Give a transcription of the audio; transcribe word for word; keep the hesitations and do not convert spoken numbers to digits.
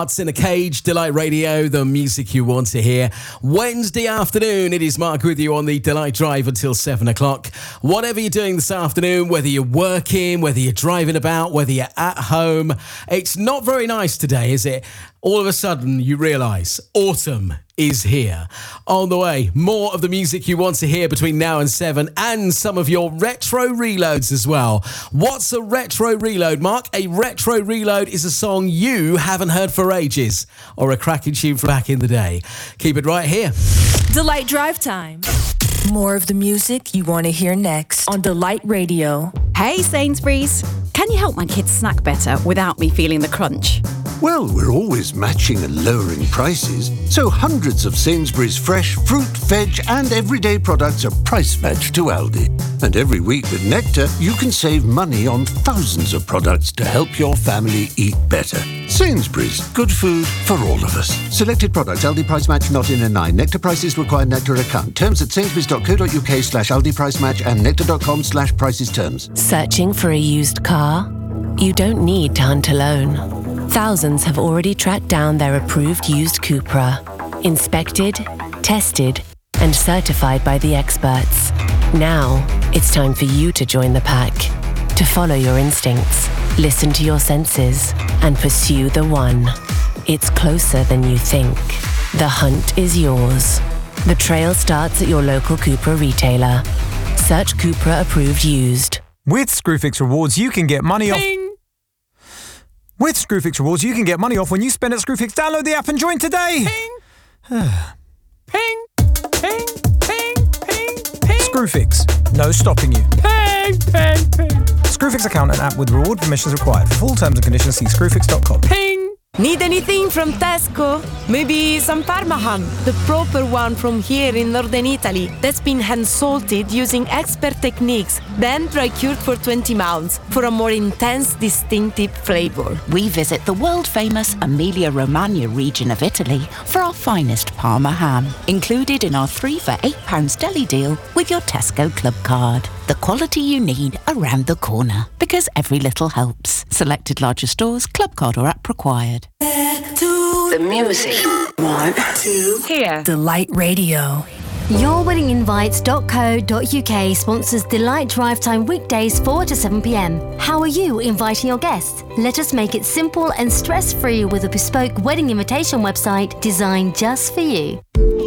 Hearts in a Cage, Delight Radio, the music you want to hear. Wednesday afternoon, it is Mark with you on the Delight Drive until seven o'clock. Whatever you're doing this afternoon, whether you're working, whether you're driving about, whether you're at home, it's not very nice today, is it? All of a sudden, you realise autumn is here. On the way, more of the music you want to hear between now and seven, and some of your retro reloads as well. What's a retro reload, Mark? A retro reload is a song you haven't heard for ages, or a cracking tune from back in the day. Keep it right here. Delight Drive Time. More of the music you want to hear next on Delight Radio. Hey Sainsbury's, can you help my kids snack better without me feeling the crunch? Well, we're always matching and lowering prices, so hundreds of Sainsbury's fresh fruit, veg and everyday products are price matched to Aldi. And every week with Nectar, you can save money on thousands of products to help your family eat better. Sainsbury's, good food for all of us. Selected products, Aldi price match not in a nine. Nectar prices require Nectar account. Terms at sainsbury's.co.uk slash Aldi price match and nectar.com slash prices terms. Searching for a used car? You don't need to hunt alone. Thousands have already tracked down their approved used Cupra. Inspected, tested, and certified by the experts. Now, it's time for you to join the pack. To follow your instincts, listen to your senses, and pursue the one. It's closer than you think. The hunt is yours. The trail starts at your local Cupra retailer. Search Cupra approved used. With Screwfix Rewards, you can get money off... With Screwfix Rewards, you can get money off when you spend at Screwfix. Download the app and join today. Ping. Ping. Ping. Ping. Ping. Ping. Screwfix. No stopping you. Ping. Ping. Ping. Screwfix account and app with reward permissions required. For full terms and conditions, see screwfix dot com. Ping. Need anything from Tesco? Maybe some Parma ham, the proper one from here in northern Italy, that's been hand-salted using expert techniques, then dry-cured for twenty months for a more intense, distinctive flavour. We visit the world-famous Emilia-Romagna region of Italy for our finest Parma ham, included in our three for eight pounds deli deal with your Tesco Club card. The quality you need around the corner, because every little helps. Selected larger stores, club card or app required. Back to the music. One, two, here. Delight Radio. your wedding invites dot co dot uk sponsors Delight Drive Time weekdays four to seven p.m. How are you inviting your guests? Let us make it simple and stress-free with a bespoke wedding invitation website designed just for you.